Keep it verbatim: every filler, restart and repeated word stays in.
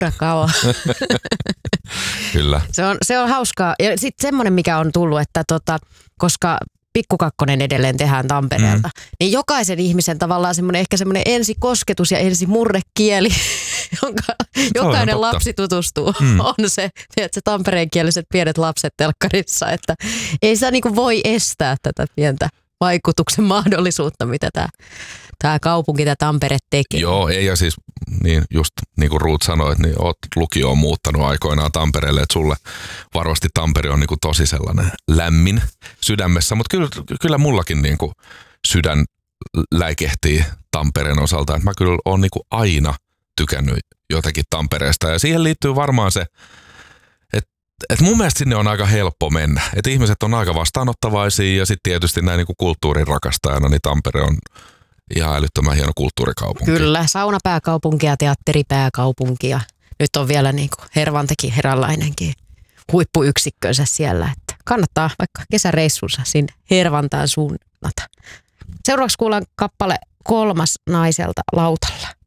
todella kauan. Kyllä. Se on, se on hauskaa. Ja sitten semmoinen, mikä on tullut, että tota, koska Pikkukakkonen edelleen tehdään Tampereelta, mm. niin jokaisen ihmisen tavallaan semmoinen ehkä semmoinen ensikosketus ja ensimurrekieli, jonka jokainen lapsi tutustuu, mm. on se, tiedät, se tampereenkieliset pienet lapset telkkarissa, että ei sitä niin kuin voi estää tätä pientä vaikutuksen mahdollisuutta, mitä tämä tämä kaupunki, tämä Tampere tekee. Joo, ei ja siis niin just niin kuin Ruut sanoi, että niin oot lukio on muuttanut aikoinaan Tampereelle, että sulle varmasti Tampere on niin kuin tosi sellainen lämmin sydämessä, mutta kyllä, kyllä mullakin niin kuin sydän läikehtii Tampereen osalta, että mä kyllä oon niin kuin aina tykännyt jotenkin Tampereesta ja siihen liittyy varmaan se, että, että mun mielestä sinne on aika helppo mennä, että ihmiset on aika vastaanottavaisia ja sitten tietysti näin niin kuin kulttuurin rakastajana, niin Tampere on ihan älyttömän hieno kulttuurikaupunki. Kyllä, saunapääkaupunki ja teatteripääkaupunki ja nyt on vielä niin kuin Hervantekin herranlainenkin huippuyksikkönsä siellä, että kannattaa vaikka kesäreissunsa sinne Hervantaan suunnata. Seuraavaksi kuullaan kappale Kolmas naiselta lautalla.